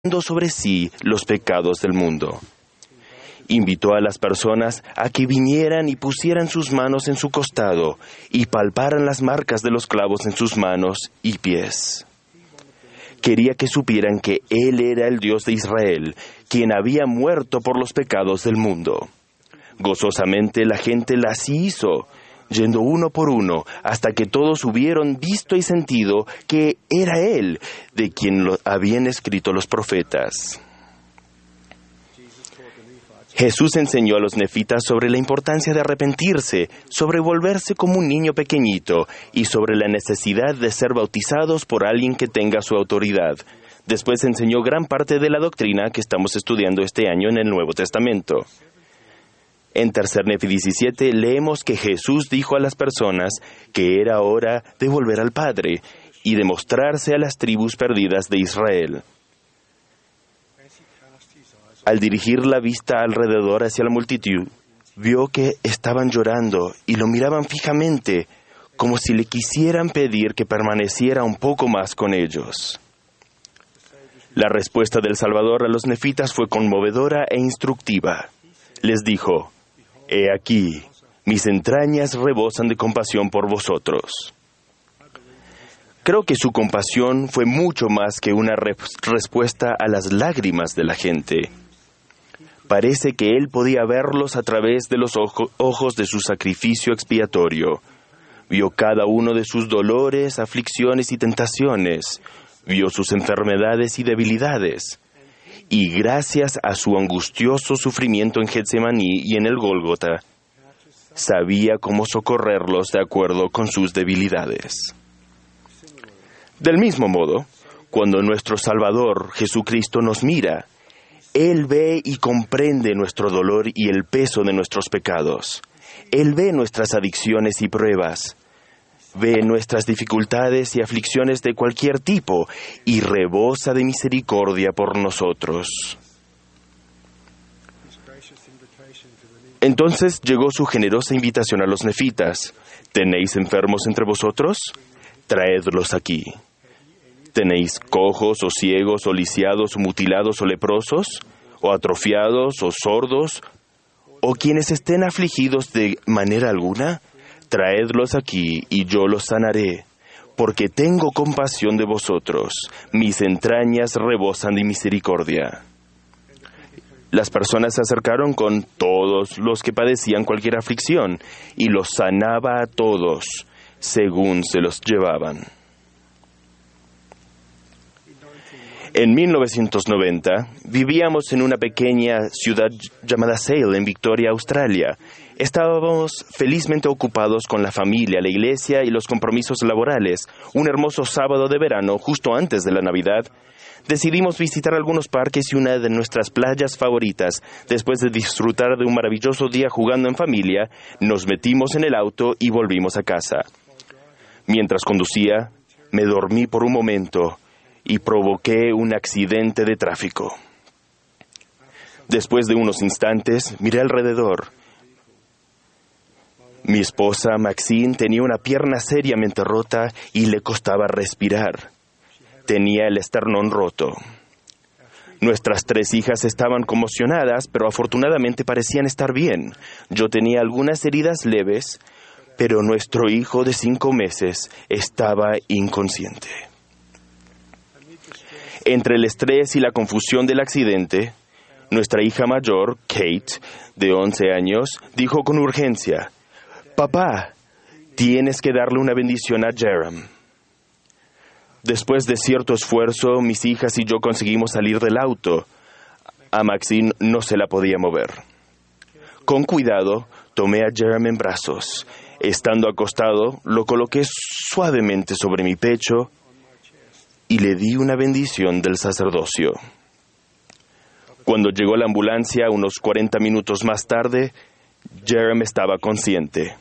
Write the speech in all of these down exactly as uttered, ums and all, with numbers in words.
sobre sí los pecados del mundo. Invitó a las personas a que vinieran y pusieran sus manos en su costado y palparan las marcas de los clavos en sus manos y pies. Quería que supieran que Él era el Dios de Israel, quien había muerto por los pecados del mundo. Gozosamente la gente así hizo, yendo uno por uno, hasta que todos hubieron visto y sentido que era Él, de quien lo habían escrito los profetas. Jesús enseñó a los nefitas sobre la importancia de arrepentirse, sobre volverse como un niño pequeñito y sobre la necesidad de ser bautizados por alguien que tenga su autoridad. Después enseñó gran parte de la doctrina que estamos estudiando este año en el Nuevo Testamento. En Tercer Nefi diecisiete leemos que Jesús dijo a las personas que era hora de volver al Padre y de mostrarse a las tribus perdidas de Israel. Al dirigir la vista alrededor hacia la multitud, vio que estaban llorando y lo miraban fijamente, como si le quisieran pedir que permaneciera un poco más con ellos. La respuesta del Salvador a los nefitas fue conmovedora e instructiva. Les dijo: «He aquí, mis entrañas rebosan de compasión por vosotros». Creo que su compasión fue mucho más que una re- respuesta a las lágrimas de la gente. Parece que Él podía verlos a través de los ojo- ojos de su sacrificio expiatorio. Vio cada uno de sus dolores, aflicciones y tentaciones. Vio sus enfermedades y debilidades. Y gracias a su angustioso sufrimiento en Getsemaní y en el Gólgota, sabía cómo socorrerlos de acuerdo con sus debilidades. Del mismo modo, cuando nuestro Salvador, Jesucristo, nos mira, Él ve y comprende nuestro dolor y el peso de nuestros pecados. Él ve nuestras adicciones y pruebas. Ve nuestras dificultades y aflicciones de cualquier tipo y rebosa de misericordia por nosotros. Entonces llegó su generosa invitación a los nefitas. ¿Tenéis enfermos entre vosotros? Traedlos aquí. ¿Tenéis cojos o ciegos o lisiados o mutilados o leprosos? ¿O atrofiados o sordos? ¿O quienes estén afligidos de manera alguna? Traedlos aquí y yo los sanaré, porque tengo compasión de vosotros. Mis entrañas rebosan de misericordia. Las personas se acercaron con todos los que padecían cualquier aflicción y los sanaba a todos según se los llevaban. En mil novecientos noventa, vivíamos en una pequeña ciudad llamada Sale, en Victoria, Australia. Estábamos felizmente ocupados con la familia, la iglesia y los compromisos laborales. Un hermoso sábado de verano, justo antes de la Navidad, decidimos visitar algunos parques y una de nuestras playas favoritas. Después de disfrutar de un maravilloso día jugando en familia, nos metimos en el auto y volvimos a casa. Mientras conducía, me dormí por un momento y provoqué un accidente de tráfico. Después de unos instantes, miré alrededor. Mi esposa, Maxine, tenía una pierna seriamente rota y le costaba respirar. Tenía el esternón roto. Nuestras tres hijas estaban conmocionadas, pero afortunadamente parecían estar bien. Yo tenía algunas heridas leves, pero nuestro hijo de cinco meses estaba inconsciente. Entre el estrés y la confusión del accidente, nuestra hija mayor, Kate, de once años, dijo con urgencia: «Papá, tienes que darle una bendición a Jerem». Después de cierto esfuerzo, mis hijas y yo conseguimos salir del auto. A Maxine no se la podía mover. Con cuidado, tomé a Jerem en brazos. Estando acostado, lo coloqué suavemente sobre mi pecho y le di una bendición del sacerdocio. Cuando llegó la ambulancia, unos cuarenta minutos más tarde, Jerem estaba consciente.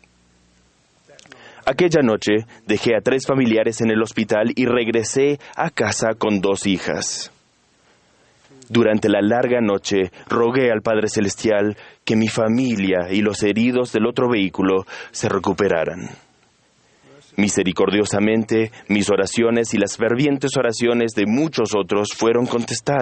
Aquella noche dejé a tres familiares en el hospital y regresé a casa con dos hijas. Durante la larga noche rogué al Padre Celestial que mi familia y los heridos del otro vehículo se recuperaran. Misericordiosamente, mis oraciones y las fervientes oraciones de muchos otros fueron contestadas.